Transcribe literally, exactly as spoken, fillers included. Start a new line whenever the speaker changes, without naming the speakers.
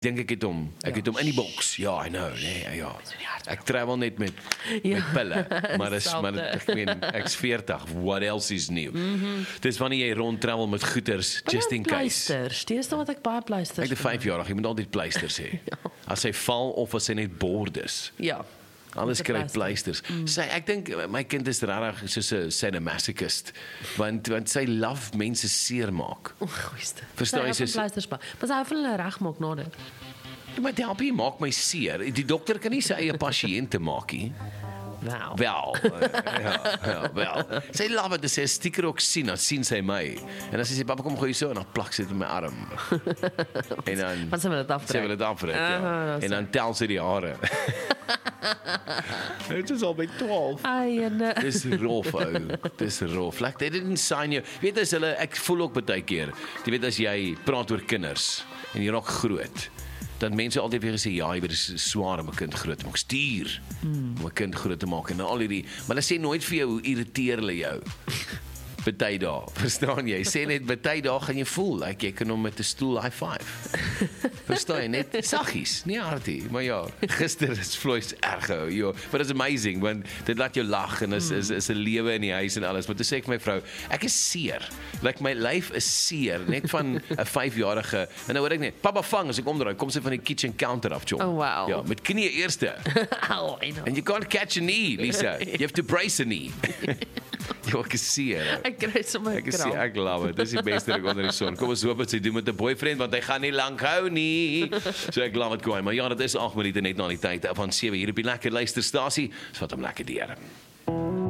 dink ek het hom, ek het hom in die boks, ja, I know, nee, ja, ek travel net met,
Ja.
met pille, maar, is, maar
Hetzelfde.
ek meen, ek's veertig, what else is new? Dis wanneer jy rond travel met goeders, just in case.
Pleisters, die eerste wat ek baie pleisters
Ek is vyfjarig, jy moet altyd pleisters hê. As hy val of as hy net bord is.
Ja.
Alles
Met 'n
kry
pleister.
pleisters. Mm. Sy, ek dink my kind is regtig soos 'n sadomasochist, want want sy love mense seermaak.
Goeieste.
Verstaan jy,
sy
sis-
pleisters maar. Maar sy hou van hulle regmaak na dit.
Maar die help maak my seer. Die dokter kan nie sy eie pasiënte maak nie.
Wow.
Wel, ja, ja, wel. Sy love dit, sy stieker ook sien, dan sien sy my. En dan sê sy, papa kom gou hier so, en dan plak sy dit in my arm. En dan,
Want sy wil dit
sy
aftrek.
wil dit aftrek,
Aha,
ja.
dat is
En dan tel sy die hare. Het is al by twaalf.
Ai en uh,
Dis rof, ou. Dis rof. Like, they didn't sign you. Weet as hulle, ek voel ook baie keer, jy weet as jy praat oor kinders, en jy raak groot, dan mense altyd weer gesê, ja, jy weet, dit is swaar om 'n kind groot te maak, stuur, mm. om 'n kind groot te maak, en al hierdie, maar hulle sê nooit vir jou, hoe irriteer hulle jou, baie dae, verstaan jy, sê net, baie dae gaan jy voel, like, jy kan hom met 'n stoel high five, verstaan jy, net saggies, nie hardie, maar ja, gister is Floyd erg, ou, jo, but it's amazing, want dit laat jou lag, en is, is, is 'n lewe in die huis en alles, maar toe sê ek vir my vrou, ek is seer, like my lyf is seer, net van 'n vyfjarige, en nou hoor ek net, papa vang, as ek omdraai, kom sy van die kitchen counter af, chom.
Oh, wow.
Ja, met knie eerste,
Au, I know.
and you can't catch a knee, Lisa, you have to brace a knee, jo, ek is seer, ou.
Ek kry sommer
Ek is
kramp.
ek love it. Dis die beste ding onder die son. Kom ons hoop dit sy doen met 'n boyfriend want hy gaan nie lank hou nie. So ek love it goeie. Maar ja, dit is agt minute net na die tyd van sewe hier op die lekker luisterstasie. So wat om lekker deur.